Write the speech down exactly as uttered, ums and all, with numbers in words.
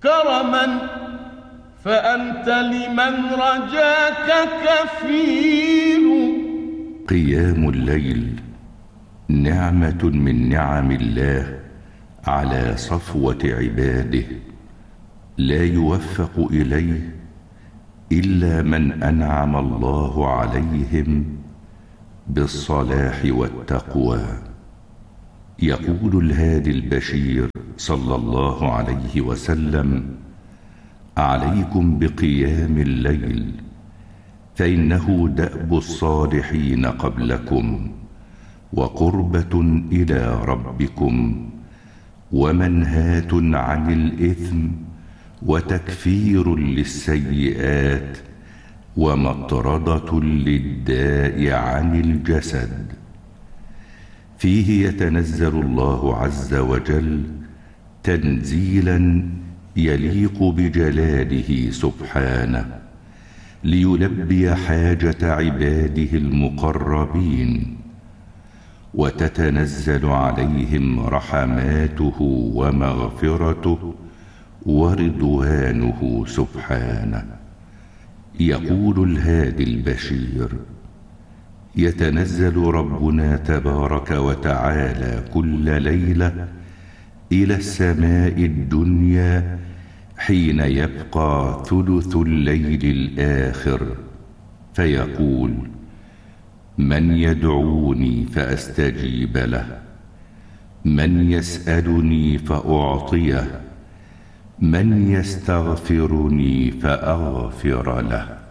كرما فأنت لمن رجاك كفيل. قيام الليل نعمة من نعم الله على صفوة عباده، لا يوفق إليه إلا من أنعم الله عليهم بالصلاح والتقوى. يقول الهادي البشير صلى الله عليه وسلم: عليكم بقيام الليل، فإنه دأب الصالحين قبلكم، وقربة إلى ربكم، ومنهاة عن الإثم، وتكفير للسيئات، ومطردة للداء عن الجسد. فيه يتنزل الله عز وجل تنزيلا يليق بجلاله سبحانه، ليلبي حاجة عباده المقربين، وتتنزل عليهم رحماته ومغفرته ورضوانه سبحانه. يقول الهادي البشير: يتنزل ربنا تبارك وتعالى كل ليلة إلى السماء الدنيا حين يبقى ثلث الليل الآخر، فيقول: من يدعوني فأستجيب له، من يسألني فأعطيه، من يستغفرني فأغفر له.